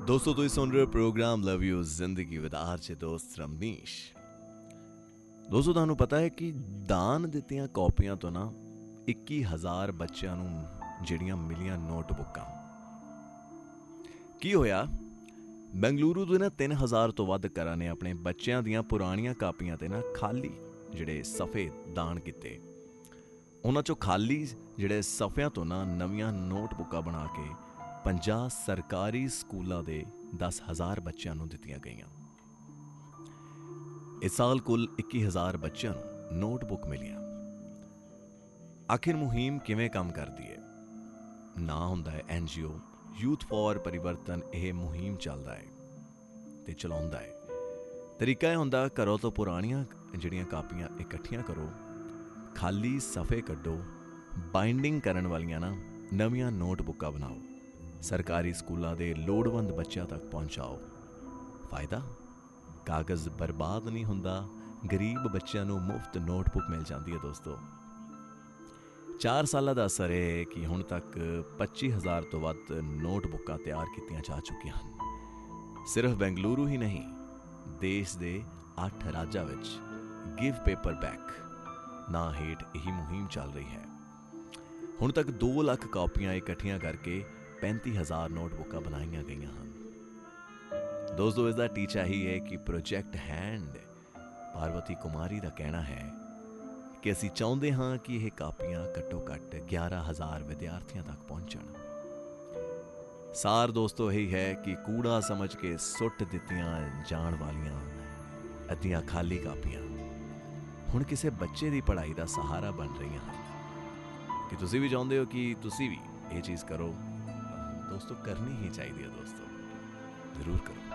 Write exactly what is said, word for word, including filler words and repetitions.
दोस्तों तुसीं सुन रहे हो प्रोग्राम लव यू जिंदगी विद आरजे दोस्त रमेश। दोस्तों तुहानूं पता है कि दान दित्तियां कॉपियां तो ना इक्की हज़ार बच्चों नूं जिहड़ियां मिलियां नोटबुकां की होया। बेंगलुरु दे ना तीन हज़ार तो वध घरां ने अपने बच्चों दीयां पुराणियां कापियां ते ना खाली जिहड़े सफ़े दान कीते। उन्हां चों खाली जिहड़े सफ़ियां तो ना नवीआं नोटबुकां बना के पंजाह सरकारी स्कूलों के दस हज़ार बच्चों को दित्तियां गईयां। इस साल कुल इक्की हज़ार बच्चों को नोटबुक मिलियां। आखिर मुहिम किवें काम करती है? ना हुंदा है N G O youth for परिवर्तन। यह मुहिम चलदा है ते चलाउंदा है। तरीका यह हुंदा घरों तो पुराणियां जिहड़ियां कापियां इकट्ठियां करो, खाली सफ़े कड्डो, बाइंडिंग करन वालियां ना नवीआं नोटबुकां बनाओ, सरकारी स्कूलों के लोड़वंद बच्चों तक पहुँचाओ। फायदा कागज़ बर्बाद नहीं हुंदा, गरीब बच्चों को मुफ्त नोटबुक मिल जाती है। दोस्तों चार साल का असर है कि हुण तक पच्ची हज़ार तो वध नोटबुकां तैयार कीतियां जा चुकियां हैं। सिर्फ बेंगलुरु ही नहीं, देश के अठ राज्यां विच गिव पेपर बैक ना हेठ यही मुहिम चल रही है। हुण तक दो लाख कापियां इकट्ठियां करके पैंती हज़ार नोटबुकां बनाईयां गईयां हैं। दोस्तों इसका टीचा ही है कि प्रोजेक्ट हैंड पार्वती कुमारी का कहना है कि असी चाहते हाँ कि यह कापियां घट्टो घट्ट ग्यारह हज़ार विद्यार्थियों तक पहुंचण। सार दोस्तों यही है कि कूड़ा समझ के सुट दित्तियां जाण वालियां अद्धियां खाली कापियां हुण किसी बच्चे की पढ़ाई का सहारा बन रही हैं। कि तुसी भी चाहते हो कि तुसी भी ये चीज़ करो? दोस्तों करनी ही चाहिए। दोस्तों जरूर करो।